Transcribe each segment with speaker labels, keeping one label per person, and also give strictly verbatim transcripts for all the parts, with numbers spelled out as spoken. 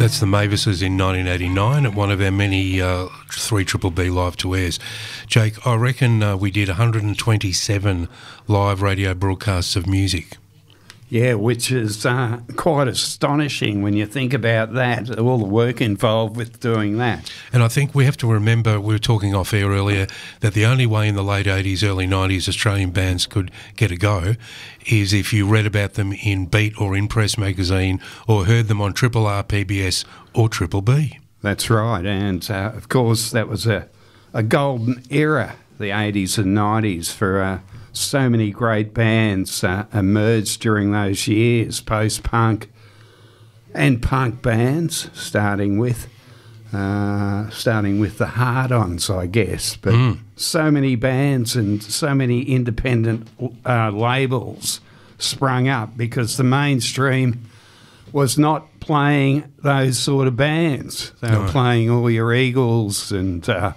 Speaker 1: That's the Mavises in nineteen eighty-nine at one of our many uh, three Triple B live to airs. Jake, I reckon uh, we did one hundred twenty-seven live radio broadcasts of music.
Speaker 2: Yeah, which is uh, quite astonishing when you think about that, all the work involved with doing that.
Speaker 1: And I think we have to remember, we were talking off air earlier, that the only way in the late eighties, early nineties Australian bands could get a go is if you read about them in Beat or in Press magazine or heard them on Triple R, P B S or Triple B.
Speaker 2: That's right, and uh, of course that was a, a golden era, the eighties and nineties, for uh, so many great bands uh, emerged during those years, post-punk and punk bands, starting with uh, starting with the Hard-Ons, I guess. But mm. so many bands and so many independent uh, labels sprung up because the mainstream was not playing those sort of bands. They
Speaker 1: no.
Speaker 2: were playing all your Eagles and uh,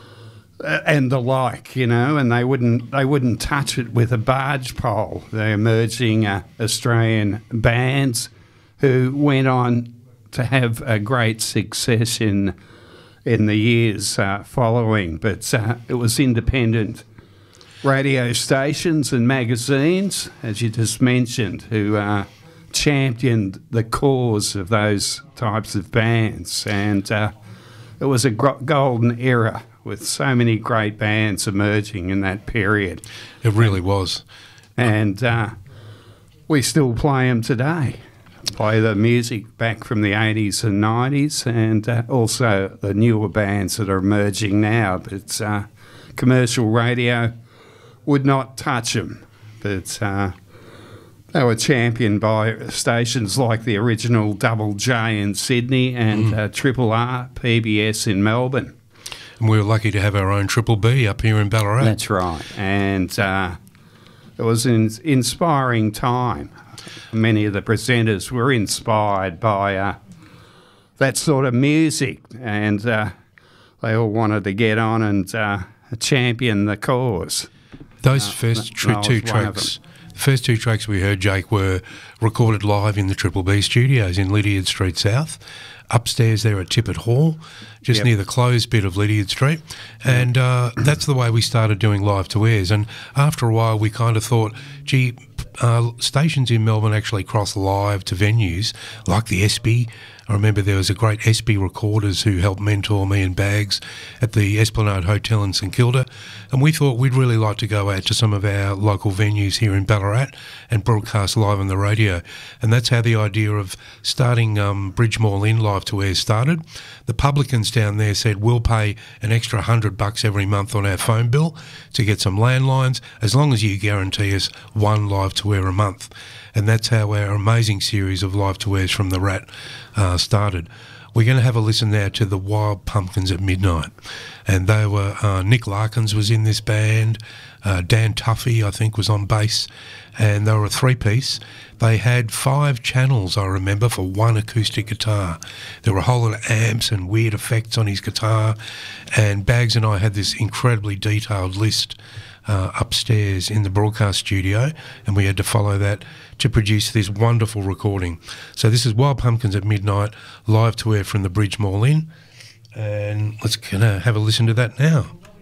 Speaker 2: and the like, you know, and they wouldn't they wouldn't touch it with a barge pole. The emerging uh, Australian bands who went on to have a great success in in the years uh, following, but uh, it was independent radio stations and magazines, as you just mentioned, who uh, championed the cause of those types of bands, and uh, it was a gro- golden era with so many great bands emerging in that period.
Speaker 1: It really was.
Speaker 2: And uh, we still play them today. Play the music back from the eighties and nineties, and uh, also the newer bands that are emerging now. But uh, commercial radio would not touch them. But uh, they were championed by stations like the original Double J in Sydney and mm. uh, Triple R, P B S in Melbourne.
Speaker 1: And we were lucky to have our own Triple B up here in Ballarat.
Speaker 2: That's right. And uh, it was an inspiring time. Many of the presenters were inspired by uh, that sort of music, and uh, they all wanted to get on and uh, champion the cause.
Speaker 1: Those
Speaker 2: uh,
Speaker 1: first tr- two tracks, the first two tracks we heard, Jake, were recorded live in the Triple B studios in Lydiard Street South. Upstairs there at Tippett Hall, just yep. near the closed bit of Lydiard Street. And uh, that's the way we started doing live to airs. And after a while we kind of thought, gee, uh, stations in Melbourne actually cross live to venues like the S B. I remember there was a great S B Recorders who helped mentor me and Bags at the Esplanade Hotel in St Kilda, and we thought we'd really like to go out to some of our local venues here in Ballarat and broadcast live on the radio. And that's how the idea of starting um, Bridgemore Inn live to air started. The publicans down there said, we'll pay an extra hundred bucks every month on our phone bill to get some landlines as long as you guarantee us one live to air a month. And that's how our amazing series of live to airs from the Rat uh, started. We're going to have a listen now to the Wild Pumpkins at Midnight. And they were, uh, Nick Larkins was in this band, uh, Dan Tuffy, I think, was on bass, and they were a three-piece. They had five channels, I remember, for one acoustic guitar. There were a whole lot of amps and weird effects on his guitar, and Bags and I had this incredibly detailed list Uh, upstairs in the broadcast studio, and we had to follow that to produce this wonderful recording. So this is Wild Pumpkins at Midnight, live to air from the Bridgemore Inn, and let's gonna have a listen to that now.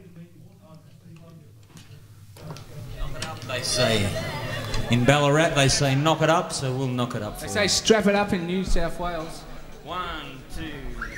Speaker 3: Knock it up, they say. In Ballarat they say knock it up, so we'll knock it up for
Speaker 4: They say strap it up in New South Wales.
Speaker 3: One, two...